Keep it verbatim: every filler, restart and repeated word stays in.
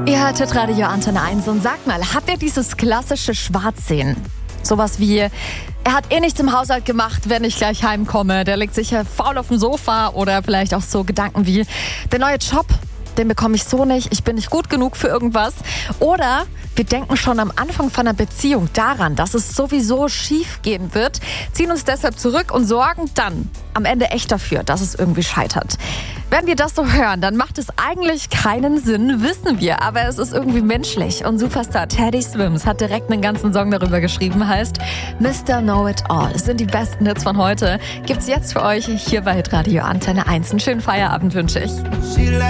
Ihr hörtet Radio Antenne eins und sagt mal, habt ihr dieses klassische Schwarzsehen? Sowas wie, er hat eh nichts im Haushalt gemacht, wenn ich gleich heimkomme. Der liegt sicher faul auf dem Sofa oder vielleicht auch so Gedanken wie, der neue Job, den bekomme ich so nicht, ich bin nicht gut genug für irgendwas. Oder wir denken schon am Anfang von einer Beziehung daran, dass es sowieso schief gehen wird, ziehen uns deshalb zurück und sorgen dann am Ende echt dafür, dass es irgendwie scheitert. Wenn wir das so hören, dann macht es eigentlich keinen Sinn, wissen wir, aber es ist irgendwie menschlich. Und Superstar Teddy Swims hat direkt einen ganzen Song darüber geschrieben, heißt Mister Know-It-All. Es sind die besten Hits von heute. Gibt's jetzt für euch hier bei Radio Antenne eins. Einen schönen Feierabend wünsche ich.